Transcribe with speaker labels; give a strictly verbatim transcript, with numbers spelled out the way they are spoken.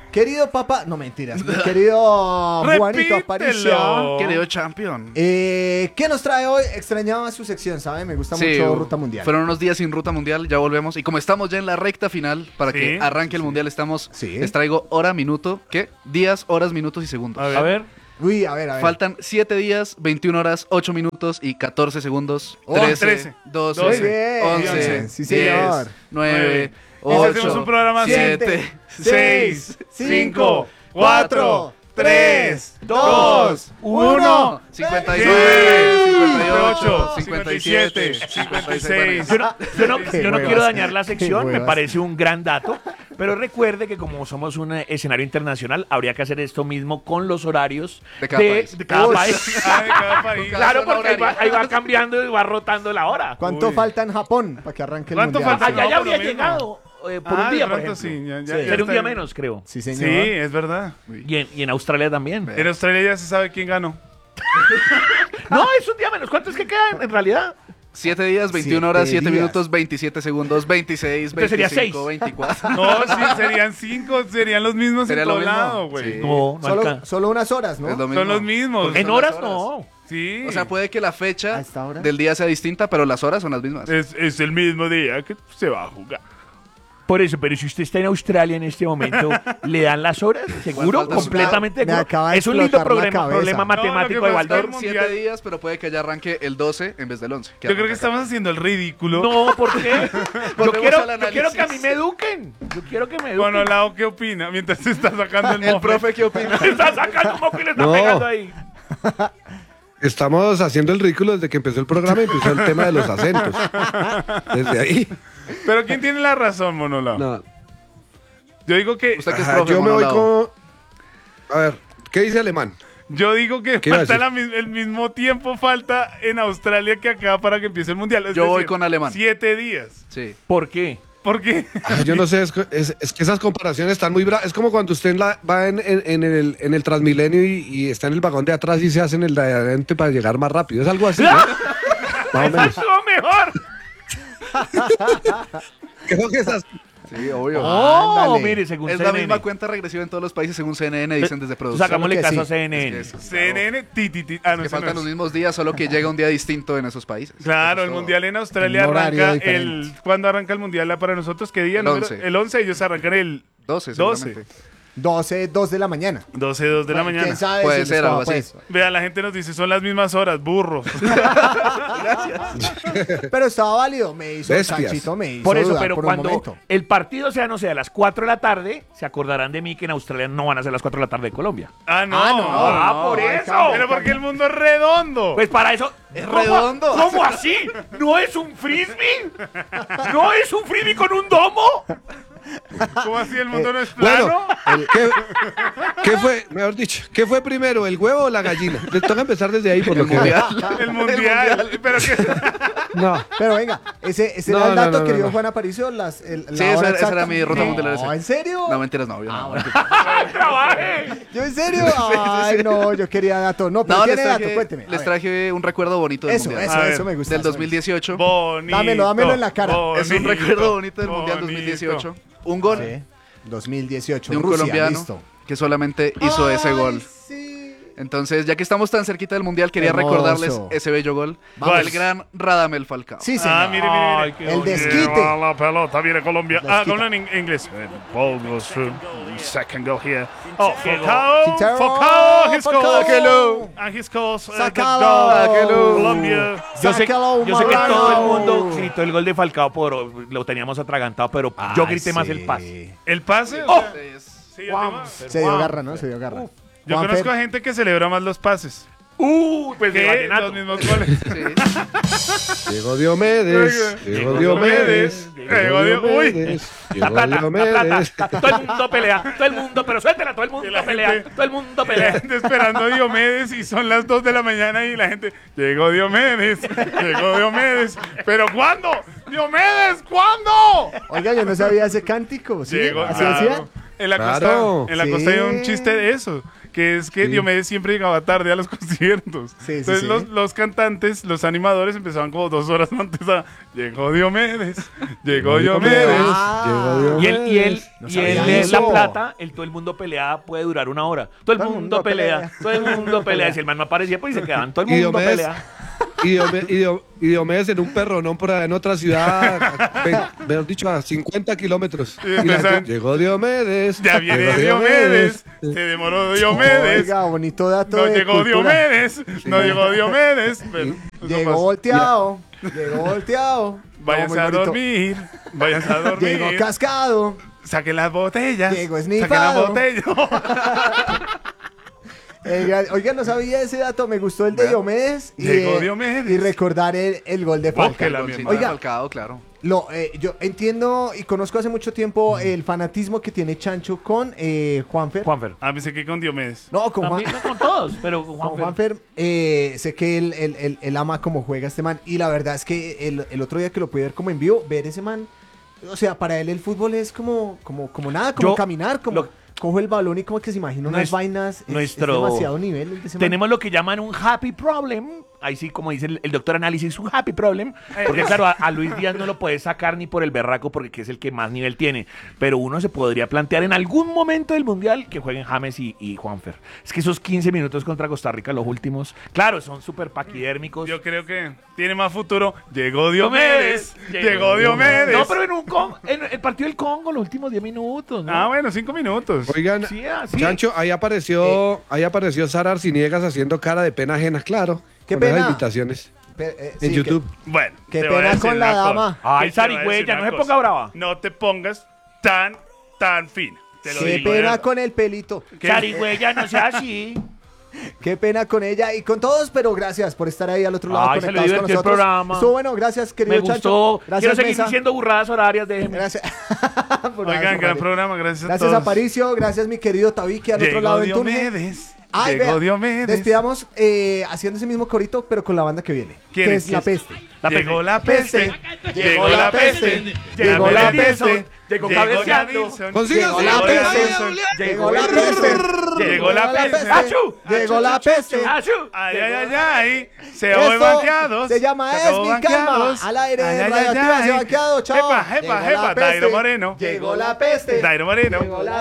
Speaker 1: Querido papá, no mentiras, mi querido Juanito Aparicio.
Speaker 2: Querido champion.
Speaker 1: Eh, ¿Qué nos trae hoy? Extrañaba su sección, ¿sabe? Me gusta
Speaker 2: Sí,
Speaker 1: mucho Ruta Mundial.
Speaker 2: Fueron unos días sin Ruta Mundial, ya volvemos. Y como estamos ya en la recta final, para
Speaker 3: Sí.
Speaker 2: que arranque el Mundial, estamos,
Speaker 1: Sí.
Speaker 2: les traigo hora, minuto, ¿qué? Días, horas, minutos y segundos.
Speaker 3: A ver. A ver.
Speaker 1: Uy, a ver, a ver.
Speaker 2: Faltan siete días, veintiuna horas, ocho minutos y catorce segundos.
Speaker 1: Oh,
Speaker 2: trece,
Speaker 3: trece.
Speaker 2: doce,
Speaker 1: Muy bien.
Speaker 2: once,
Speaker 1: Sí, señor.
Speaker 2: diez, nueve,
Speaker 3: Nueve. Y si hacemos
Speaker 2: ocho,
Speaker 3: un programa así.
Speaker 2: siete,
Speaker 3: seis, cinco,
Speaker 1: cuatro,
Speaker 3: tres,
Speaker 1: dos,
Speaker 3: uno.
Speaker 2: cincuenta y
Speaker 3: diez,
Speaker 2: nueve, cincuenta y
Speaker 3: ocho,
Speaker 2: ocho, cincuenta y siete,
Speaker 3: cincuenta y seis.
Speaker 4: Yo no, yo no,
Speaker 1: Qué
Speaker 4: yo no
Speaker 1: huevas.
Speaker 4: quiero dañar la
Speaker 1: Qué
Speaker 4: sección, me
Speaker 1: huevas.
Speaker 4: parece un gran dato, pero recuerde que como somos un eh, escenario internacional, habría que hacer esto mismo con los horarios
Speaker 2: De cada país.
Speaker 4: de cada
Speaker 1: Uy.
Speaker 4: país.
Speaker 3: Ah, de cada país.
Speaker 4: Claro,
Speaker 2: zona
Speaker 4: porque ahí va,
Speaker 2: horaria.
Speaker 4: ahí va cambiando y va rotando la hora.
Speaker 1: ¿Cuánto
Speaker 3: Uy.
Speaker 1: falta en Japón para que arranque el
Speaker 3: ¿Cuánto
Speaker 1: Mundial?
Speaker 3: falta?
Speaker 4: Allá
Speaker 3: No,
Speaker 4: ya
Speaker 3: por lo
Speaker 4: habría
Speaker 3: mismo.
Speaker 4: llegado eh, por
Speaker 3: Ah,
Speaker 4: un día,
Speaker 3: de
Speaker 4: por
Speaker 3: pronto
Speaker 4: ejemplo.
Speaker 3: sí, ya- ya-
Speaker 1: Sí.
Speaker 3: ya
Speaker 4: Era un
Speaker 3: está
Speaker 4: día
Speaker 3: en-
Speaker 4: menos, creo.
Speaker 1: Sí,
Speaker 3: Sí,
Speaker 1: señor.
Speaker 3: es verdad.
Speaker 4: Y en, y en Australia también.
Speaker 3: En Australia ya se sabe quién ganó.
Speaker 4: No, es un día menos. ¿Cuánto es que quedan en realidad?
Speaker 2: siete días, veintiuna horas,
Speaker 1: Siete
Speaker 2: siete
Speaker 1: días.
Speaker 2: minutos, veintisiete segundos, veintiséis,
Speaker 4: Entonces sería
Speaker 2: veinticinco,
Speaker 4: seis.
Speaker 2: veinticuatro.
Speaker 3: No, sí, serían cinco, serían los mismos
Speaker 2: Sería
Speaker 3: en
Speaker 2: lo
Speaker 3: todo
Speaker 2: mismo.
Speaker 3: lado, güey.
Speaker 2: Sí.
Speaker 4: No, no
Speaker 1: Solo,
Speaker 4: alcanza.
Speaker 1: solo unas horas, ¿no?
Speaker 2: Es lo mismo.
Speaker 3: Son los mismos.
Speaker 2: Porque
Speaker 4: En
Speaker 2: son
Speaker 4: horas
Speaker 2: las
Speaker 4: no.
Speaker 3: Sí.
Speaker 2: O sea, puede que la fecha
Speaker 1: ¿A esta hora?
Speaker 2: del día sea distinta, pero las horas son las mismas.
Speaker 3: Es, es el mismo día que se va a jugar.
Speaker 4: Por eso, pero si usted está en Australia en este momento, ¿le dan las horas? ¿Seguro?
Speaker 2: falta?
Speaker 4: ¿Completamente
Speaker 1: Me
Speaker 4: seguro?
Speaker 1: acaba de
Speaker 4: Es un lindo
Speaker 1: explotar la
Speaker 4: problema,
Speaker 1: cabeza.
Speaker 4: problema
Speaker 3: No, lo que
Speaker 4: matemático
Speaker 3: pasa
Speaker 4: de
Speaker 3: es que
Speaker 4: Baldor.
Speaker 3: el
Speaker 2: Siete
Speaker 3: mundial-
Speaker 2: días, pero puede que ya arranque el doce en vez del once.
Speaker 3: Yo creo que estamos haciendo el ridículo.
Speaker 4: No, ¿por qué? Yo
Speaker 2: Volvemos
Speaker 4: quiero,
Speaker 2: al
Speaker 4: yo quiero que a mí
Speaker 2: análisis.
Speaker 4: me eduquen. Yo quiero que me eduquen.
Speaker 3: Bueno, Lao, ¿qué opina? Mientras se está sacando el,
Speaker 2: El
Speaker 3: mofe.
Speaker 2: profe, ¿qué opina?
Speaker 4: Está sacando un moco y le está
Speaker 5: No.
Speaker 4: pegando ahí.
Speaker 5: Estamos haciendo el ridículo desde que empezó el programa y empezó el tema de los acentos. Desde ahí.
Speaker 3: Pero ¿quién tiene la razón, Mono Lao?
Speaker 5: No.
Speaker 3: Yo digo que
Speaker 2: Usted que es
Speaker 5: Ajá,
Speaker 2: profe,
Speaker 5: yo me voy
Speaker 2: monolao.
Speaker 5: con... A ver, ¿qué dice Alemán?
Speaker 3: yo digo que
Speaker 5: ¿Qué iba a
Speaker 3: falta
Speaker 5: decir?
Speaker 3: la mi- el mismo tiempo falta en Australia que acá para que empiece el mundial. Es
Speaker 2: Yo voy
Speaker 3: decir,
Speaker 2: con Alemán.
Speaker 3: Siete días.
Speaker 2: Sí.
Speaker 4: ¿Por qué?
Speaker 3: ¿Por qué?
Speaker 5: Ah, yo no sé, es, es- es que esas comparaciones están muy bravas. Es como cuando usted en la- va en, en- en el, en el Transmilenio y, y está en el vagón de atrás y se hacen el de adelante para llegar más rápido. Es algo así, ¿no? Más o
Speaker 4: ¡Esa
Speaker 5: menos.
Speaker 4: estuvo mejor!
Speaker 5: Creo que esas...
Speaker 2: Sí, obvio.
Speaker 4: Oh,
Speaker 1: Ándale.
Speaker 4: mire, según
Speaker 2: Es
Speaker 4: C
Speaker 2: la
Speaker 4: N N.
Speaker 2: misma cuenta regresiva en todos los países según C N N, dicen desde producción.
Speaker 4: Sacámosle
Speaker 1: que
Speaker 4: caso
Speaker 1: sí.
Speaker 4: a C N N.
Speaker 2: Es que es-
Speaker 3: C N N, ti, ti, ti. Ah, no,
Speaker 2: que
Speaker 3: ese no
Speaker 2: faltan
Speaker 3: es.
Speaker 2: los mismos días, solo que llega un día distinto en esos países.
Speaker 3: Claro,
Speaker 2: Eso
Speaker 3: el
Speaker 2: es
Speaker 3: mundial en Australia
Speaker 1: Un horario
Speaker 3: arranca
Speaker 1: diferente.
Speaker 3: el... ¿Cuándo arranca el mundial para nosotros? ¿Qué día?
Speaker 2: El
Speaker 3: Número-
Speaker 2: once.
Speaker 3: El once, ellos arrancan el
Speaker 2: todo. doce,
Speaker 3: doce.
Speaker 2: seguramente.
Speaker 1: doce, dos de la mañana.
Speaker 3: doce, dos de la
Speaker 1: Bueno,
Speaker 3: mañana.
Speaker 1: ¿quién sabe
Speaker 2: Puede
Speaker 1: si les
Speaker 2: ser
Speaker 1: coja,
Speaker 2: algo así.
Speaker 1: pues?
Speaker 3: Vea, la gente nos dice, son las mismas horas, burros.
Speaker 1: Pero estaba válido. Me hizo,
Speaker 5: Bestias.
Speaker 1: Sanchito me hizo
Speaker 4: Por eso,
Speaker 1: dudar
Speaker 4: pero
Speaker 1: por un
Speaker 4: cuando
Speaker 1: momento.
Speaker 4: el partido sea, no sé, a las cuatro de la tarde, se acordarán de mí que en Australia no van a ser las cuatro de la tarde de Colombia.
Speaker 3: Ah, no.
Speaker 1: Ah, no.
Speaker 4: Ah,
Speaker 1: no,
Speaker 4: por
Speaker 1: hay
Speaker 4: eso.
Speaker 1: cambio.
Speaker 3: Pero porque el mundo es redondo.
Speaker 4: Pues para eso.
Speaker 2: ¿Es
Speaker 4: ¿Cómo-
Speaker 2: redondo?
Speaker 4: ¿Cómo así? ¿No es un frisbee? ¿No es un frisbee con un domo?
Speaker 3: ¿Cómo así el mundo no es
Speaker 5: Bueno,
Speaker 3: plano?
Speaker 5: el- ¿qué, qué fue, mejor dicho, qué fue primero, el huevo o la gallina? Les toca empezar desde ahí por lo
Speaker 2: El
Speaker 5: que
Speaker 2: mundial.
Speaker 3: El mundial. Pero que...
Speaker 5: No.
Speaker 1: Pero venga, ese, ese
Speaker 5: No,
Speaker 1: era el
Speaker 5: no,
Speaker 1: dato,
Speaker 5: no, no,
Speaker 1: querido
Speaker 5: no.
Speaker 1: Juan Aparicio. Las, el, la
Speaker 2: Sí,
Speaker 1: hora
Speaker 2: esa, esa
Speaker 1: exacta.
Speaker 2: era mi ruta
Speaker 1: No,
Speaker 2: mundial. ese.
Speaker 1: ¿en serio?
Speaker 2: No, mentiras, no, yo
Speaker 1: Ah,
Speaker 2: no.
Speaker 1: bueno.
Speaker 4: ¡Trabaje!
Speaker 1: ¿Yo en serio? Ay, no, yo quería dato. No, pero
Speaker 2: No, les
Speaker 1: tiene dato,
Speaker 2: traje,
Speaker 1: cuénteme. A
Speaker 2: les
Speaker 1: ver.
Speaker 2: traje un recuerdo bonito del
Speaker 1: Eso,
Speaker 2: mundial.
Speaker 1: eso,
Speaker 3: A ver,
Speaker 1: eso me gusta.
Speaker 2: Del
Speaker 1: eso me
Speaker 2: dos mil dieciocho.
Speaker 3: Bonito.
Speaker 1: Dámelo, dámelo en la cara.
Speaker 2: Es un
Speaker 3: bonito,
Speaker 2: recuerdo bonito del mundial
Speaker 3: bonito.
Speaker 2: dos mil dieciocho. Un gol
Speaker 1: gusta. Sí, dos mil dieciocho.
Speaker 2: de un
Speaker 1: Rusia,
Speaker 2: colombiano
Speaker 1: listo.
Speaker 2: que solamente hizo ese
Speaker 1: Ay,
Speaker 2: gol.
Speaker 1: sí.
Speaker 2: Entonces, ya que estamos tan cerquita del mundial, quería
Speaker 1: Hermoso.
Speaker 2: recordarles ese bello gol
Speaker 3: Vamos.
Speaker 2: del gran Radamel Falcao.
Speaker 1: Sí, señor.
Speaker 3: Ah, mire, mire,
Speaker 4: Ay,
Speaker 3: mire.
Speaker 4: qué
Speaker 1: El
Speaker 4: bonito.
Speaker 1: desquite.
Speaker 3: Lleva la pelota, viene Colombia. Ah,
Speaker 1: Desquite.
Speaker 3: con en inglés. The ball goes through. Second goal here. Oh,
Speaker 4: Qué gol.
Speaker 3: Falcao.
Speaker 1: Quintero.
Speaker 3: Falcao. He scores.
Speaker 1: Sácalo.
Speaker 3: And he scores uh, the
Speaker 1: Sácalo.
Speaker 3: goal.
Speaker 2: Sácalo.
Speaker 3: Colombia.
Speaker 4: Yo sé,
Speaker 1: Sácalo,
Speaker 4: yo sé que
Speaker 1: Marrano.
Speaker 4: todo el mundo gritó el gol de Falcao, pero lo teníamos atragantado, pero yo
Speaker 1: Ay,
Speaker 4: grité más
Speaker 1: sí.
Speaker 4: el pase.
Speaker 3: El pase.
Speaker 4: Oh.
Speaker 3: o sea, sí, el
Speaker 4: Juan.
Speaker 3: tema.
Speaker 1: Se dio garra, ¿no? Se dio garra.
Speaker 3: Yo
Speaker 1: Juanfer.
Speaker 3: conozco a gente que celebra más los pases
Speaker 4: Uh, pues de
Speaker 3: que
Speaker 4: vallenato.
Speaker 3: los mismos goles.
Speaker 2: Sí.
Speaker 5: Llegó Diomedes,
Speaker 3: Llegó
Speaker 5: llegó
Speaker 3: Diomedes,
Speaker 5: Diomedes,
Speaker 3: llegó
Speaker 5: llegó
Speaker 3: Dio- uy.
Speaker 5: Diomedes,
Speaker 4: La
Speaker 5: llegó
Speaker 4: plata, la plata,
Speaker 5: Diomedes.
Speaker 4: la- todo el mundo pelea, todo el mundo, pero suéltela, todo el mundo
Speaker 3: Y la
Speaker 4: pelea,
Speaker 3: gente-
Speaker 4: todo el mundo
Speaker 3: La
Speaker 4: pelea.
Speaker 3: gente esperando a Diomedes y son las dos de la mañana y la gente, llegó Diomedes, llegó Diomedes, pero ¿cuándo? Diomedes, ¿cuándo?
Speaker 1: Oiga, yo no sabía ese cántico. ¿Sí?
Speaker 3: Llegó,
Speaker 1: ¿Así
Speaker 3: claro.
Speaker 1: decía?
Speaker 3: En la
Speaker 5: Claro.
Speaker 3: costa, en la
Speaker 1: Sí.
Speaker 3: costa hay un chiste de eso, que es que
Speaker 5: Sí.
Speaker 3: Diomedes siempre llegaba tarde a los conciertos.
Speaker 1: Sí, sí,
Speaker 3: Entonces
Speaker 1: sí.
Speaker 3: Los, los cantantes, los animadores empezaban como dos horas antes a llegó Diomedes, llegó Diomedes.
Speaker 1: Ah.
Speaker 5: Llegó
Speaker 4: Y él, y él,
Speaker 1: No
Speaker 4: y
Speaker 1: sabía
Speaker 4: él,
Speaker 1: eso.
Speaker 4: La Plata, el todo el mundo pelea puede durar una hora. Todo el mundo pelea, todo el mundo pelea. Si el man no aparecía, pues y se quedaban. Todo el
Speaker 5: Y
Speaker 4: mundo
Speaker 5: Diomedes,
Speaker 4: pelea.
Speaker 5: y Diome- y Dio- y Diomedes en un perronón por allá en otra ciudad, a- ve- mejor dicho, a cincuenta kilómetros.
Speaker 3: Y
Speaker 5: Y la
Speaker 3: empezaron,
Speaker 5: gente, llegó Diomedes.
Speaker 3: Ya viene
Speaker 5: llegó
Speaker 3: Diomedes, se demoró Diomedes.
Speaker 1: Oiga, bonito dato
Speaker 3: No
Speaker 1: de
Speaker 3: llegó
Speaker 1: cultura.
Speaker 3: Diomedes, no llegó Diomedes. Pero eso
Speaker 1: Llegó
Speaker 3: pasó.
Speaker 1: volteado, llegó volteado.
Speaker 3: Váyanse
Speaker 1: No,
Speaker 3: a
Speaker 1: muy bonito.
Speaker 3: dormir, váyanse a dormir.
Speaker 1: Llegó cascado.
Speaker 3: Saquen las botellas.
Speaker 1: Llegó
Speaker 3: Saquen las
Speaker 1: snifado.
Speaker 3: botellas.
Speaker 1: Eh, oiga, no sabía ese dato, me gustó el de
Speaker 3: Vea.
Speaker 1: Diomedes. Y,
Speaker 3: Llegó
Speaker 1: eh,
Speaker 3: Diomedes.
Speaker 1: Y recordar el, el gol de Falcao.
Speaker 3: Búsquela, mi
Speaker 2: Golcito
Speaker 3: hermano.
Speaker 2: de
Speaker 1: Oiga.
Speaker 2: Falcao, claro.
Speaker 1: Lo, eh, yo entiendo y conozco hace mucho tiempo el fanatismo que tiene Chancho con eh, Juanfer.
Speaker 4: Juanfer.
Speaker 3: Ah, pensé que con Diomedes.
Speaker 1: No, con, Juan,
Speaker 4: También, no con todos, pero con
Speaker 1: con
Speaker 4: Juanfer.
Speaker 1: Juanfer. eh, sé que él, él- él- él ama como juega este man. Y la verdad es que el, el otro día que lo pude ver como en vivo, ver ese man. O sea, para él el fútbol es como, como, como nada, como
Speaker 4: Yo-
Speaker 1: caminar, como
Speaker 4: lo-
Speaker 1: coge el balón y como que se imagina unas
Speaker 4: Nues-
Speaker 1: vainas. Es-
Speaker 4: nuestro-
Speaker 1: es demasiado nivel el de ese man.
Speaker 4: Tenemos lo que llaman un happy problem. Ahí sí, como dice el, el doctor Análisis, un happy problem. Porque claro, a, a Luis Díaz no lo puedes sacar ni por el berraco porque es el que más nivel tiene. Pero uno se podría plantear en algún momento del Mundial que jueguen James y, y Juanfer. Es que esos quince minutos contra Costa Rica, los últimos, claro, son súper paquidérmicos.
Speaker 3: Yo creo que tiene más futuro. Llegó Diomedes. Llegó Diomedes.
Speaker 4: No, pero en un Con- en el partido del Congo, los últimos diez minutos. ¿no?
Speaker 3: Ah, bueno, cinco minutos.
Speaker 5: Oigan,
Speaker 4: Sí, así.
Speaker 5: Chancho, ahí apareció, ahí apareció Sara Arciniegas haciendo cara de pena ajena, claro.
Speaker 1: ¿Qué
Speaker 5: con esas
Speaker 1: pena?
Speaker 5: invitaciones
Speaker 1: Pe- eh,
Speaker 5: en
Speaker 1: sí,
Speaker 5: YouTube.
Speaker 3: Bueno,
Speaker 1: Qué
Speaker 3: te voy a
Speaker 1: pena
Speaker 3: decir
Speaker 1: con la
Speaker 3: una cosa.
Speaker 1: dama.
Speaker 4: Ay,
Speaker 3: Te voy a decir
Speaker 4: zarigüeya, no
Speaker 3: una
Speaker 4: se
Speaker 3: cosa.
Speaker 4: ponga brava.
Speaker 3: No te pongas tan, tan fina. Te
Speaker 1: Que-
Speaker 3: lo
Speaker 1: Qué
Speaker 3: digo de
Speaker 1: pena
Speaker 3: verdad.
Speaker 1: con el pelito.
Speaker 3: ¿Qué?
Speaker 4: Zarigüeya, no sea así.
Speaker 1: Qué pena con ella y con todos, pero gracias por estar ahí al otro lado
Speaker 4: Ay, se le
Speaker 1: conectados con
Speaker 4: divirtió el
Speaker 1: nosotros.
Speaker 4: programa.
Speaker 1: Estuvo bueno, gracias, querido
Speaker 4: Me
Speaker 1: Chancho.
Speaker 4: gustó.
Speaker 1: Gracias,
Speaker 4: Quiero seguir
Speaker 1: Mesa.
Speaker 4: diciendo burradas horarias, déjeme.
Speaker 1: Gracias. Por
Speaker 3: Oigan,
Speaker 1: nada,
Speaker 3: gran
Speaker 1: por
Speaker 3: programa, gracias a
Speaker 1: Gracias,
Speaker 3: todos.
Speaker 1: Aparicio. Gracias, mi querido Tabique, al otro
Speaker 3: Llegó
Speaker 1: lado en Tunge.
Speaker 3: Diomedes.
Speaker 1: Ay,
Speaker 3: Llegó
Speaker 1: vea,
Speaker 3: Diomedes.
Speaker 1: Despidamos eh, haciendo ese mismo corito, pero con la banda que viene.
Speaker 3: ¿Quién
Speaker 1: que
Speaker 3: es?
Speaker 1: es La
Speaker 3: ¿Quién es?
Speaker 1: Peste.
Speaker 4: La
Speaker 3: Llegó
Speaker 4: peste.
Speaker 3: la peste.
Speaker 1: Llegó la peste. Llegó la peste.
Speaker 4: Llegó cabeceando.
Speaker 5: Consiga,
Speaker 1: Llegó
Speaker 5: sí,
Speaker 1: la
Speaker 5: sí,
Speaker 1: peste.
Speaker 5: sí, sí, sí.
Speaker 1: Llegó la peste.
Speaker 3: Llegó la peste.
Speaker 4: ¡Achú!
Speaker 1: Llegó la peste.
Speaker 4: ¡Achú!
Speaker 3: Ay, ay, ay, ay. Se acabó de
Speaker 1: Esto
Speaker 3: banqueados.
Speaker 1: se llama
Speaker 3: Se
Speaker 1: Es
Speaker 3: acabó
Speaker 1: mi
Speaker 3: banqueados.
Speaker 1: calma. Al aire
Speaker 3: Ay,
Speaker 1: de
Speaker 3: ay,
Speaker 1: Radioactiva
Speaker 3: ay,
Speaker 1: se
Speaker 3: ay.
Speaker 1: banqueado. Chao.
Speaker 3: Jepa, jepa,
Speaker 1: Llegó la
Speaker 3: jepa.
Speaker 1: peste.
Speaker 3: Dairo Moreno.
Speaker 1: Llegó la peste.
Speaker 3: Dairo Moreno.
Speaker 1: Llegó la